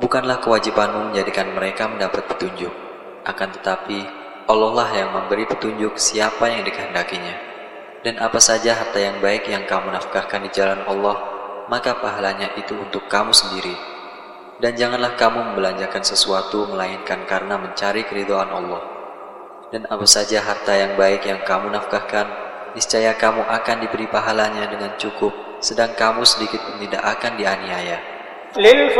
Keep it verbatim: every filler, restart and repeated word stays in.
Bukanlah kewajibanmu menjadikan mereka mendapat petunjuk, akan tetapi Allah lah yang memberi petunjuk siapa yang dikehendakinya. Dan apa saja harta yang baik yang kamu nafkahkan di jalan Allah, maka pahalanya itu untuk kamu sendiri. Dan janganlah kamu membelanjakan sesuatu melainkan karena mencari keridhaan Allah. Dan apa saja harta yang baik yang kamu nafkahkan, niscaya kamu akan diberi pahalanya dengan cukup, sedang kamu sedikit pun tidak akan dianiaya.